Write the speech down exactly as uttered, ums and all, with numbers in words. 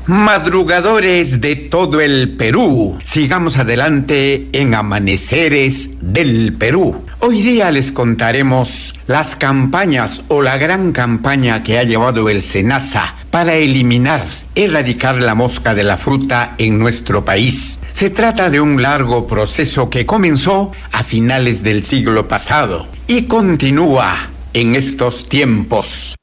Madrugadores de todo el Perú, sigamos adelante en Amaneceres del Perú. Hoy día les contaremos las campañas o la gran campaña que ha llevado el SENASA para eliminar, erradicar la mosca de la fruta en nuestro país. Se trata de un largo proceso que comenzó a finales del siglo pasado y continúa en estos tiempos.